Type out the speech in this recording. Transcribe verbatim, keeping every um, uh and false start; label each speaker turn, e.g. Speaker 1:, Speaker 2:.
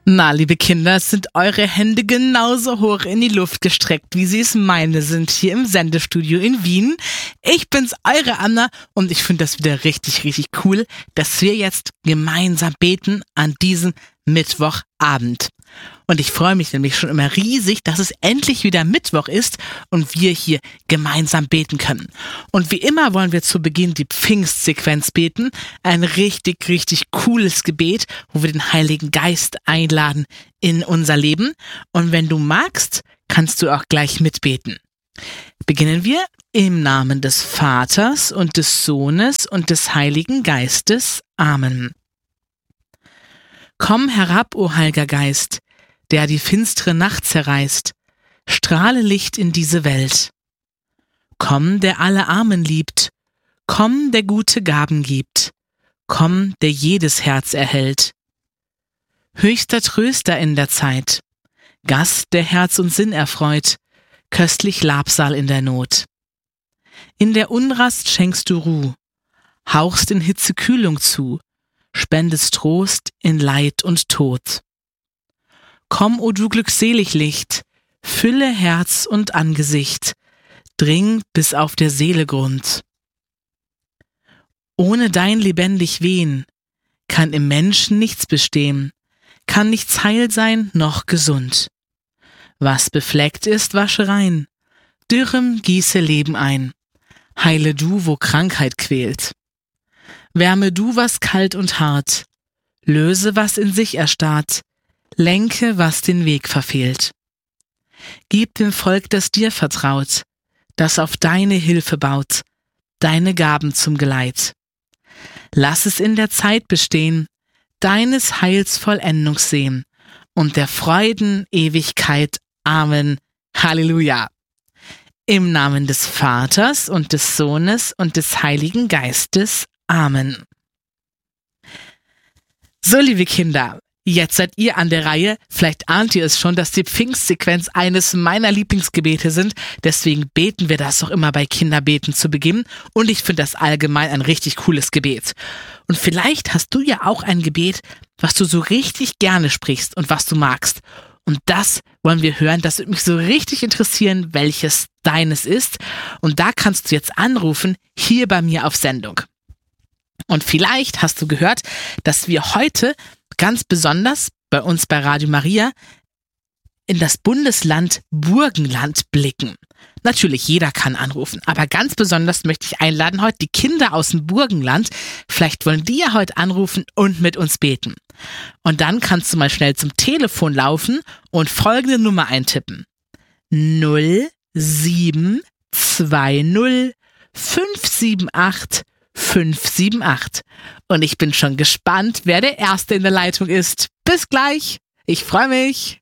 Speaker 1: Na, liebe Kinder, sind eure Hände genauso hoch in die Luft gestreckt, wie sie es meine sind, hier im Sendestudio in Wien. Ich bin's, eure Anna, und ich finde das wieder richtig, richtig cool, dass wir jetzt gemeinsam beten an diesem Mittwochabend. Und ich freue mich nämlich schon immer riesig, dass es endlich wieder Mittwoch ist und wir hier gemeinsam beten können. Und wie immer wollen wir zu Beginn die Pfingstsequenz beten. Ein richtig, richtig cooles Gebet, wo wir den Heiligen Geist einladen in unser Leben. Und wenn du magst, kannst du auch gleich mitbeten. Beginnen wir im Namen des Vaters und des Sohnes und des Heiligen Geistes. Amen. Komm herab, o Heiliger Geist, der die finstere Nacht zerreißt, strahle Licht in diese Welt. Komm, der alle Armen liebt, komm, der gute Gaben gibt, komm, der jedes Herz erhält. Höchster Tröster in der Zeit, Gast, der Herz und Sinn erfreut, köstlich Labsal in der Not. In der Unrast schenkst du Ruh, hauchst in Hitze Kühlung zu, spendest Trost in Leid und Tod. Komm, o du glückselig Licht, fülle Herz und Angesicht, dring bis auf der Seele Grund. Ohne dein lebendig Wehen kann im Menschen nichts bestehen, kann nichts heil sein noch gesund. Was befleckt ist, wasche rein, Dürrem gieße Leben ein, heile du, wo Krankheit quält. Wärme du, was kalt und hart, löse, was in sich erstarrt, lenke, was den Weg verfehlt. Gib dem Volk, das dir vertraut, das auf deine Hilfe baut, deine Gaben zum Geleit. Lass es in der Zeit bestehen, deines Heils Vollendung sehen und der Freuden Ewigkeit. Amen. Halleluja. Im Namen des Vaters und des Sohnes und des Heiligen Geistes. Amen. So, liebe Kinder, jetzt seid ihr an der Reihe. Vielleicht ahnt ihr es schon, dass die Pfingstsequenz eines meiner Lieblingsgebete sind. Deswegen beten wir das doch immer bei Kinderbeten zu Beginn. Und ich finde das allgemein ein richtig cooles Gebet. Und vielleicht hast du ja auch ein Gebet, was du so richtig gerne sprichst und was du magst. Und das wollen wir hören. Das würde mich so richtig interessieren, welches deines ist. Und da kannst du jetzt anrufen, hier bei mir auf Sendung. Und vielleicht hast du gehört, dass wir heute ganz besonders bei uns bei Radio Maria in das Bundesland Burgenland blicken. Natürlich, jeder kann anrufen, aber ganz besonders möchte ich einladen heute die Kinder aus dem Burgenland. Vielleicht wollen die ja heute anrufen und mit uns beten. Und dann kannst du mal schnell zum Telefon laufen und folgende Nummer eintippen. null sieben zwei null fünf sieben acht fünf sieben acht. Und ich bin schon gespannt, wer der Erste in der Leitung ist. Bis gleich. Ich freue mich.